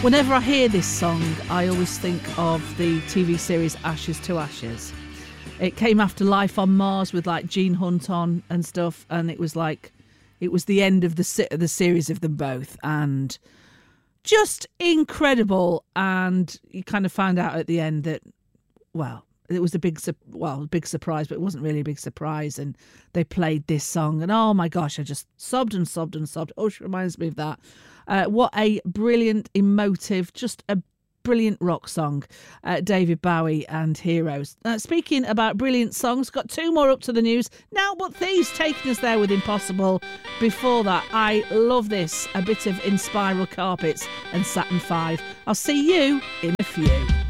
Whenever I hear this song, I always think of the TV series Ashes to Ashes. It came after Life on Mars with like Gene Hunt on and stuff, and it was the end of the series of them both, and just incredible. And you kind of found out at the end that, well, it was a big surprise, but it wasn't really a big surprise. And they played this song, and oh my gosh, I just sobbed and sobbed and sobbed. Oh, she reminds me of that. What a brilliant, emotive, just a brilliant rock song. David Bowie and Heroes. Speaking about brilliant songs, got two more up to the news now, but Thieves taking us there with Impossible. Before that, I love this, a bit of In Spiral Carpets and Saturn 5. I'll see you in a few.